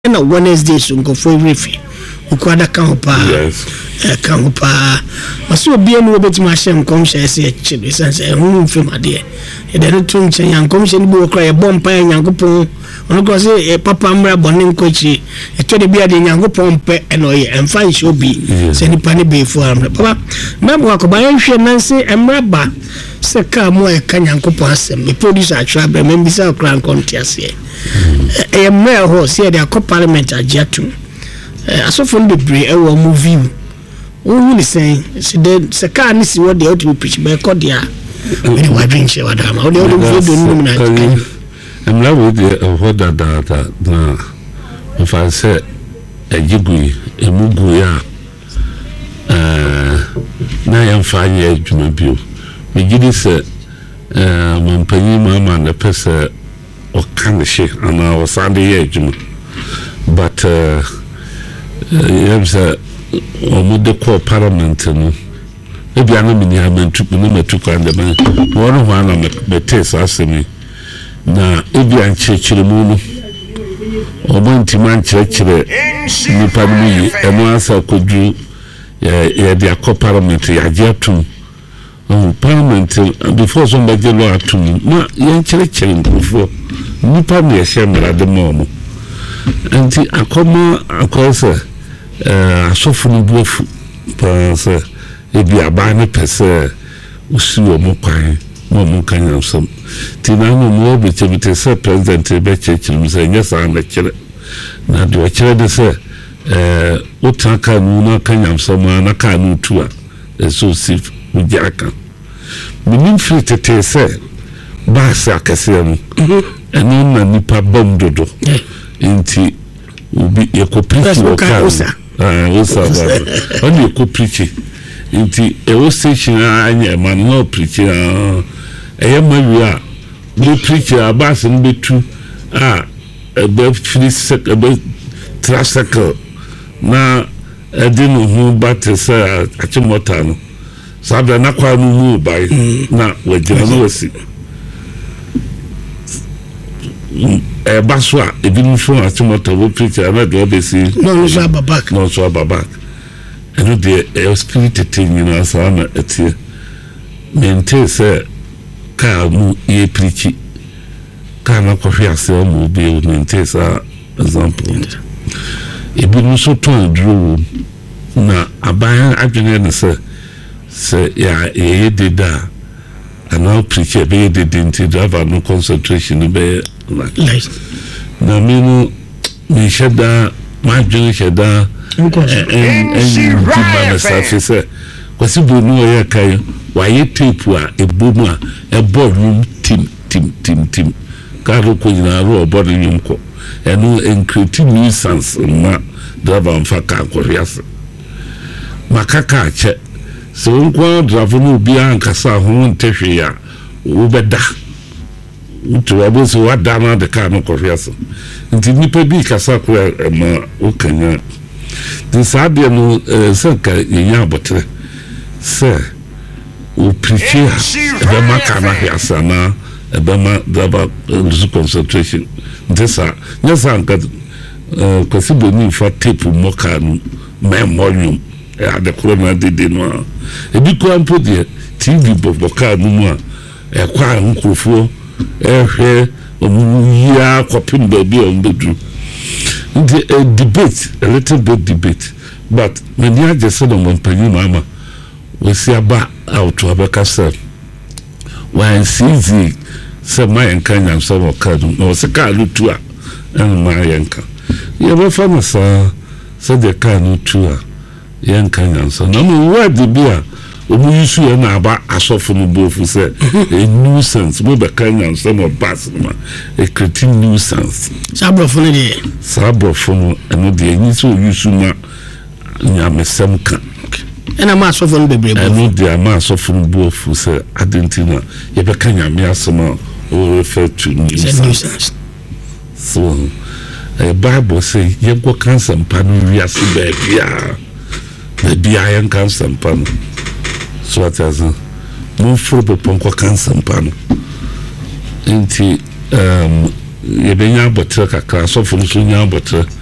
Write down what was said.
na Wednesday so nkofo refi ukwada kan hopa kan hopa maso obi enu obetimi ahye nkomhye ese chiri sanse hu mfemade e de no tun chen yankomhye ni bo okra ye bompa yankopon ono ko se papa mra bone nkochi e twede bia de yankopon pe eno ye emfa nhye obi se ni pane be fu amra papa mabo akoba yenhwe nanse emra ba se ka mo e kan yankopon asem e producer atwa be membisa okra nkontiase emra ho se de akọ parliament agiatum asofon bebre e wo movie who is saying se ka ni si wo de o to preach be ko dia we wa drink she wa da ma o de o do no na I'm not with the that if I say a jigui a mugu ya na yam fanye jumabio me gidi se mampanyi mama na pese o kan she ana o sande ye juma but yamsa o mude ko parliament no ebi ana mini amantu no matuka ndema wonu ho ana betese asemi na ebi anchechire mu no obanti man chechire ni padmi eno asa kodu ya dia ko parliament ya jetum parliament before somebody law atum ma yan chechire nkufo ni padmi ya shemra de momo anti akoma akosa asofunu buofu panse ebi abane pese usi wo mo kwan mo kanya som tina mo be chebite se president be chechim se nyesa na kire na do kire de se utaka nu na kanya som na ka nu tu a so sif ujaka minim fitete se ba sa kase mu eno na nipa bomdodo nti ubi ekopriti oka osa oni ekopriti nti ewo station anya man no preach eyemawia no preach abas nbetu be free second be tricycle na edinu hu batesa achimota no sabda na kwa nu mu bai na wajira no wasi baswa ebinu fo achimota wo preach na de obesi no so babak eno de spirit thing you know so na etie mente se ka mu ye preach ka na ko hwe ase mu bi mente sa example ebinu so ton dro na aban adwene ne se ya ye dida ana preach be dida nti driver no concentration be like na minu mi sheda ma dwene sheda and surface kwasi bonu ya kai wa ye tape a ebomu a eborum tim karo ko nyina ro obodo nyumko eno encreate nuisance ma driver mfa ka akoriase makaka ache so nko driver no bia ankasa ho ntehwe ya wo beda utu abuso wada na de ka no koriase nti nipa bi kasa ko ma okanya the sabia no sanka yenya botre se o preacher ebe maka na hiasana ebe ma daba lose concentration ndesa nyasa nka kwasi boni fa tape moka no memorium de corona de no ebi ko ampo de tv boboka no mu a kwa nkrofo ehwe omuya kopim ba bi o mbedu a debate, a little bit debate, but when you just said on Penny Mama, we see about out to Abacasa. When CZ said my and Kanya and some of Cardum, no, Sakalu tour and my anchor. You ever found us, said the Kanu tour, young Kanya, so no more word the beer. We issue an about a soften both who said a nuisance, with a Kanya and some of Basma, a cretin nuisance. Sabrophone and the initial Yusuma Yamesemka. And a mass of baby. I know the mass of both who said Argentina, Yabakanya Miasama, or refer to nuisance. So a Bible say, Yabgo cancer panu, Yasi baby, maybe I am cancer panu. So what as no further ponko cancer panu. Inti, Yabenya Botra, Crasso from Sunya Botra.